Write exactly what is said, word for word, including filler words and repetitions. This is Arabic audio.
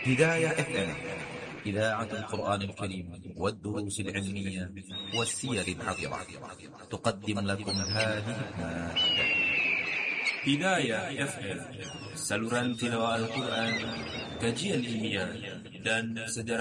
هداية اف ام، إذاعة القرآن الكريم والدروس العلمية والسير العطرة، تقدم لكم هذه المادة. Hidayah F M, saluran tilawah Al-Quran, kajian ilmiah, dan sejarah